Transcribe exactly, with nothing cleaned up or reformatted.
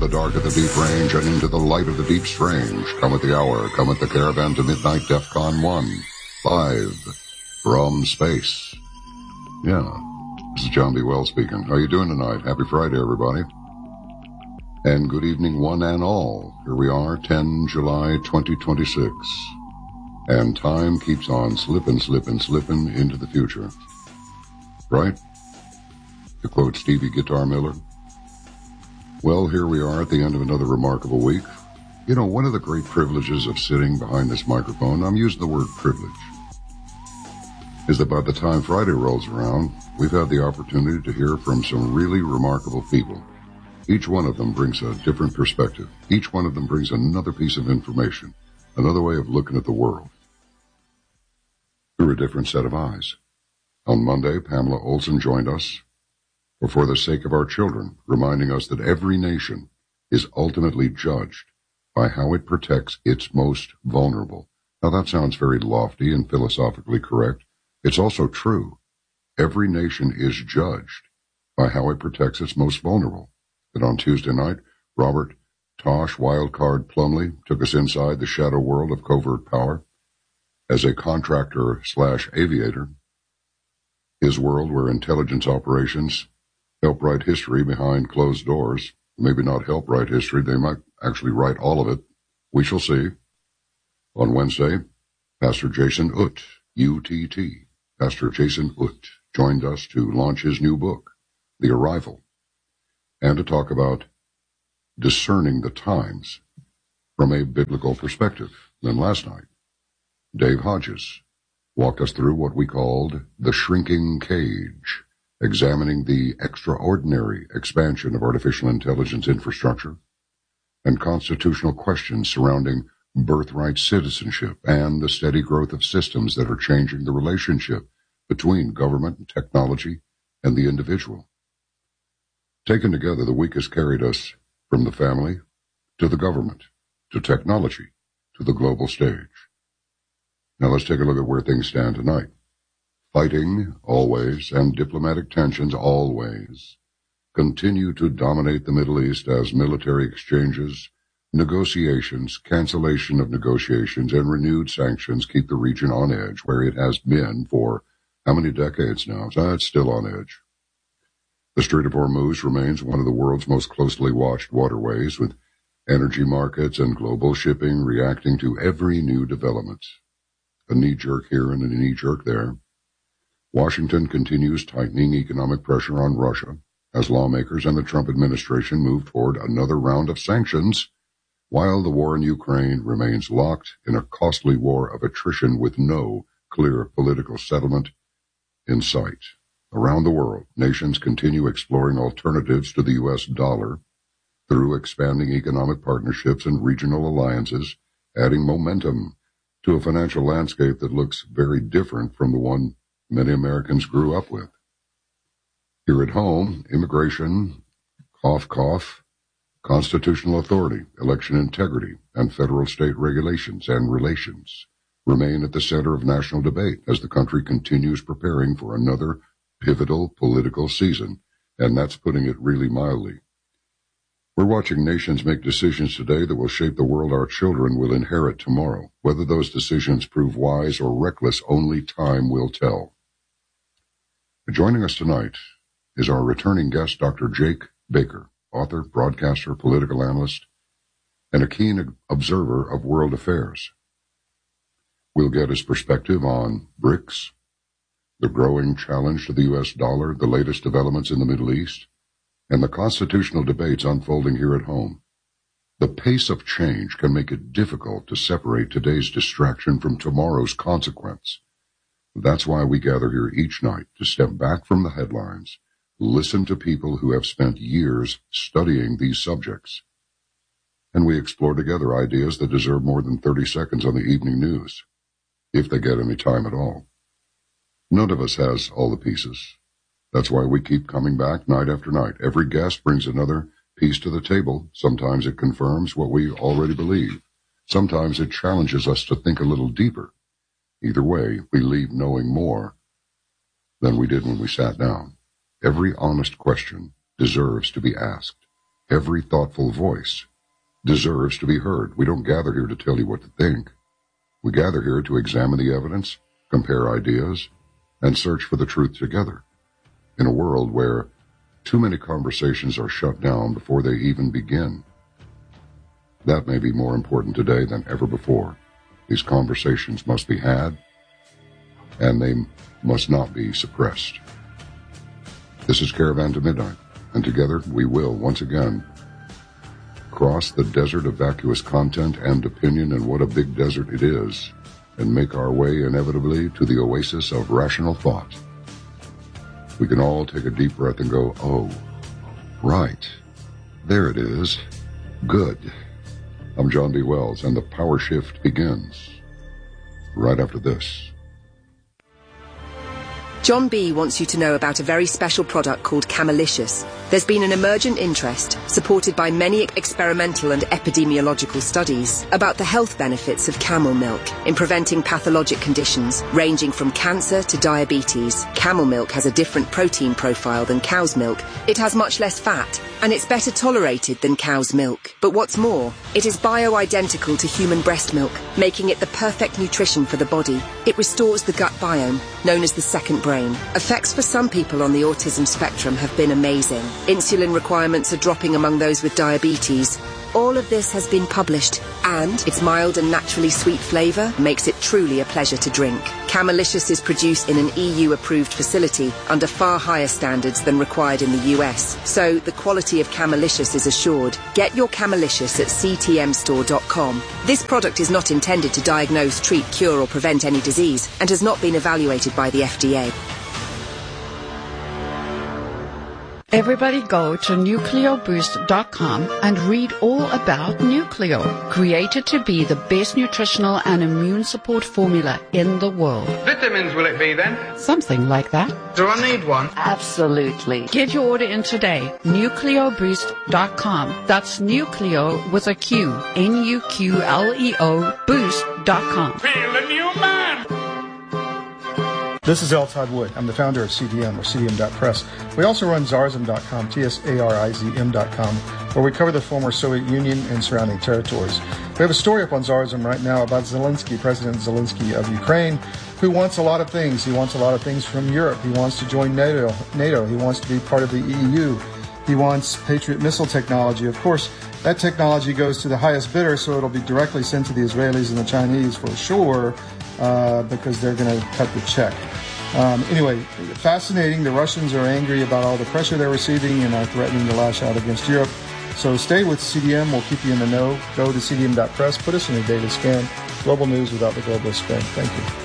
the dark of the deep range and into the light of the deep strange. Come at the hour, come at the caravan to midnight DEFCON one. Live from space. Yeah, this is John B. Wells speaking. How are you doing tonight? Happy Friday, everybody. And good evening, one and all. Here we are, the tenth of July, twenty twenty-six. And time keeps on slipping, slipping, slipping into the future. Right? To quote Stevie Guitar Miller. Well, here we are at the end of another remarkable week. You know, one of the great privileges of sitting behind this microphone, I'm using the word privilege, is that by the time Friday rolls around, we've had the opportunity to hear from some really remarkable people. Each one of them brings a different perspective. Each one of them brings another piece of information, another way of looking at the world, through a different set of eyes. On Monday, Pamela Olson joined us for For the Sake of Our Children, reminding us that every nation is ultimately judged by how it protects its most vulnerable. Now, that sounds very lofty and philosophically correct. It's also true. Every nation is judged by how it protects its most vulnerable. And on Tuesday night, Robert Tosh Wildcard Plumley took us inside the shadow world of covert power as a contractor slash aviator, his world where intelligence operations help write history behind closed doors. Maybe not help write history. They might actually write all of it. We shall see. On Wednesday, Pastor Jason Utt, U T T, Pastor Jason Utt, joined us to launch his new book, The Arrival, and to talk about discerning the times from a biblical perspective. Then last night, Dave Hodges walked us through what we called the shrinking cage, examining the extraordinary expansion of artificial intelligence infrastructure and constitutional questions surrounding birthright citizenship and the steady growth of systems that are changing the relationship between government and technology and the individual. Taken together, the week has carried us from the family to the government, to technology, to the global stage. Now let's take a look at where things stand tonight. Fighting, always, and diplomatic tensions, always, continue to dominate the Middle East as military exchanges, negotiations, cancellation of negotiations, and renewed sanctions keep the region on edge, where it has been for how many decades now? So it's still on edge. The Strait of Hormuz remains one of the world's most closely watched waterways, with energy markets and global shipping reacting to every new development. A knee-jerk here and a knee-jerk there. Washington continues tightening economic pressure on Russia as lawmakers and the Trump administration move toward another round of sanctions, while the war in Ukraine remains locked in a costly war of attrition with no clear political settlement in sight. Around the world, nations continue exploring alternatives to the U S dollar through expanding economic partnerships and regional alliances, adding momentum to a financial landscape that looks very different from the one many Americans grew up with. Here at home, immigration, cough, cough, constitutional authority, election integrity, and federal-state regulations and relations remain at the center of national debate as the country continues preparing for another pivotal political season, and that's putting it really mildly. We're watching nations make decisions today that will shape the world our children will inherit tomorrow. Whether those decisions prove wise or reckless, only time will tell. Joining us tonight is our returning guest, Doctor Jake Baker, author, broadcaster, political analyst, and a keen observer of world affairs. We'll get his perspective on BRICS, the growing challenge to the U S dollar, the latest developments in the Middle East, and the constitutional debates unfolding here at home. The pace of change can make it difficult to separate today's distraction from tomorrow's consequence. That's why we gather here each night, to step back from the headlines, listen to people who have spent years studying these subjects, and we explore together ideas that deserve more than thirty seconds on the evening news, if they get any time at all. None of us has all the pieces. That's why we keep coming back night after night. Every guest brings another piece to the table. Sometimes it confirms what we already believe. Sometimes it challenges us to think a little deeper. Either way, we leave knowing more than we did when we sat down. Every honest question deserves to be asked. Every thoughtful voice deserves to be heard. We don't gather here to tell you what to think. We gather here to examine the evidence, compare ideas, and search for the truth together. In a world where too many conversations are shut down before they even begin. That may be more important today than ever before. These conversations must be had, and they must not be suppressed. This is Caravan to Midnight, and together we will, once again, cross the desert of vacuous content and opinion, and what a big desert it is, and make our way inevitably to the oasis of rational thought. We can all take a deep breath and go, oh, right, there it is. Good. I'm John B. Wells, and the Power Shift begins right after this. John B. wants you to know about a very special product called Camelicious. There's been an emergent interest, supported by many experimental and epidemiological studies, about the health benefits of camel milk in preventing pathologic conditions ranging from cancer to diabetes. Camel milk has a different protein profile than cow's milk. It has much less fat, and it's better tolerated than cow's milk. But what's more, it is bio-identical to human breast milk, making it the perfect nutrition for the body. It restores the gut biome, known as the second brain. Effects for some people on the autism spectrum have been amazing. Insulin requirements are dropping among those with diabetes. All of this has been published, and its mild and naturally sweet flavour makes it truly a pleasure to drink. Camelicious is produced in an E U-approved facility under far higher standards than required in the U S, so the quality of Camelicious is assured. Get your Camelicious at c t m store dot com. This product is not intended to diagnose, treat, cure or prevent any disease, and has not been evaluated by the F D A. Everybody go to nucleo boost dot com and read all about Nucleo, created to be the best nutritional and immune support formula in the world. Vitamins will it be then? Something like that. Do I need one? Absolutely. Get your order in today. nucleo boost dot com. That's Nucleo with a Q. N U Q L E O boost dot com. Feel a new man! This is L. Todd Wood. I'm the founder of C D M, or C D M dot press. We also run Zarzm dot com, T S A R I Z M dot com, where we cover the former Soviet Union and surrounding territories. We have a story up on Zarzm right now about Zelensky, President Zelensky of Ukraine, who wants a lot of things. He wants a lot of things from Europe. He wants to join NATO. NATO. He wants to be part of the E U. He wants Patriot missile technology. Of course, that technology goes to the highest bidder, so it'll be directly sent to the Israelis and the Chinese for sure, uh, because they're going to cut the check. Um, anyway, fascinating. The Russians are angry about all the pressure they're receiving and are threatening to lash out against Europe. So stay with C D M. We'll keep you in the know. Go to C D M dot press. Put us in a daily scan. Global news without the globalist spin. Thank you.